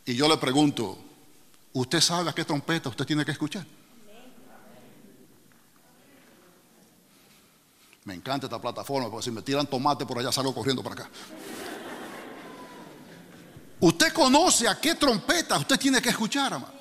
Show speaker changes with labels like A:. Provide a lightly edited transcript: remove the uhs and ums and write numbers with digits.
A: Y yo le pregunto, ¿usted sabe a qué trompeta usted tiene que escuchar? Me encanta esta plataforma porque si me tiran tomate por allá salgo corriendo para acá. ¿Usted conoce a qué trompeta usted tiene que escuchar, amado?